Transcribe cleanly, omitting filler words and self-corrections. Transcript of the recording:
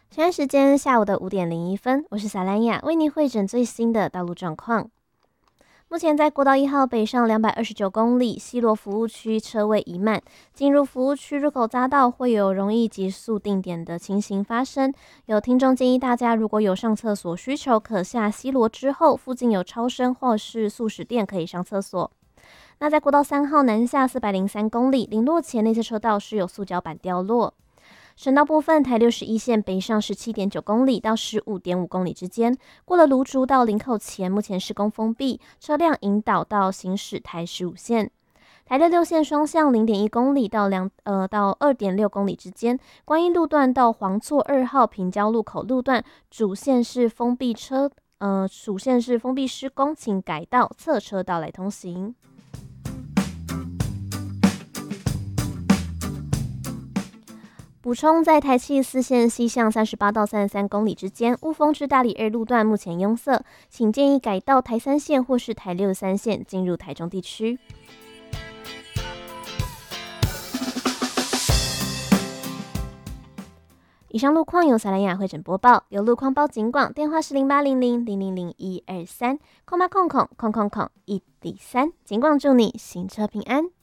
现在时间下午的5:01，我是萨兰雅，为您汇整最新的道路状况。目前在国道1号北上229公里，西螺服务区车位已满，进入服务区入口匝道会有容易急速定点的情形发生。有听众建议大家，如果有上厕所需求，可下西螺之后，附近有超商或是速食店可以上厕所。那在国道3号南下403公里，临落前内侧车道是有塑胶板掉落。省道部分，台61线北上17.9公里到15.5公里之间，过了芦竹到林口前，目前施工封闭，车辆引导到行驶台15线。台66线双向0.1公里到2.6公里之间，观音路段到黄厝2号平交路口路段，主线是封闭施工，请改道侧车道来通行。补充，在台七四线西向38到33公里之间，雾峰至大里2路段目前拥塞，请建议改道台3线或是台63线进入台中地区。以上路况由萨兰雅汇整播报，有路况报警广，电话是0800000123，空103，警广祝你行车平安。